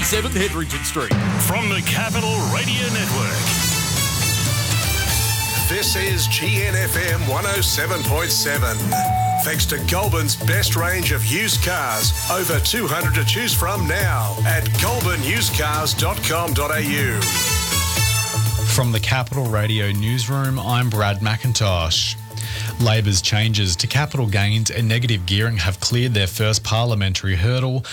27th Hedrington Street. From the Capital Radio Network. This is GNFM 107.7. Thanks to Goulburn's best range of used cars. Over 200 to choose from now at goulburnusedcars.com.au. From the Capital Radio Newsroom, I'm Brad McIntosh. Labor's changes to capital gains and negative gearing have cleared their first parliamentary hurdle,